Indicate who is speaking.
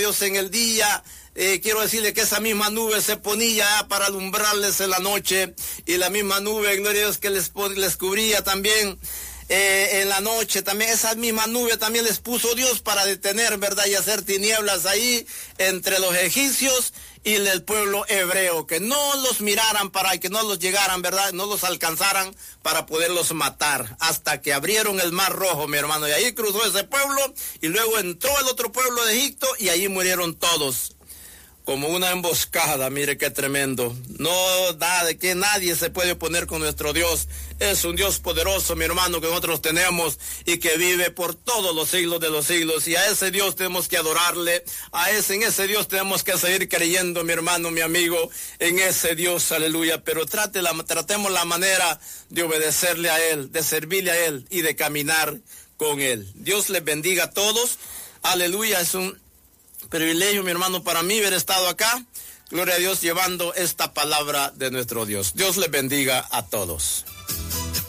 Speaker 1: ellos en el día, quiero decirle que esa misma nube se ponía para alumbrarles en la noche, y la misma nube, gloria a Dios, que les cubría también en la noche, también esa misma nube también les puso Dios para detener, ¿verdad? Y hacer tinieblas ahí entre los egipcios y el pueblo hebreo, que no los miraran para que no los llegaran, ¿verdad? No los alcanzaran para poderlos matar, hasta que abrieron el Mar Rojo, mi hermano, y ahí cruzó ese pueblo, y luego entró el otro pueblo de Egipto, y allí murieron todos. Como una emboscada, mire qué tremendo. No da de que nadie se puede oponer con nuestro Dios. Es un Dios poderoso, mi hermano, que nosotros tenemos y que vive por todos los siglos de los siglos. Y a ese Dios tenemos que adorarle. En ese Dios tenemos que seguir creyendo, mi hermano, mi amigo, en ese Dios, aleluya. Pero tratemos la manera de obedecerle a Él, de servirle a Él y de caminar con Él. Dios les bendiga a todos. Aleluya, es un privilegio, mi hermano, para mí haber estado acá. Gloria a Dios, llevando esta palabra de nuestro Dios. Dios les bendiga a todos.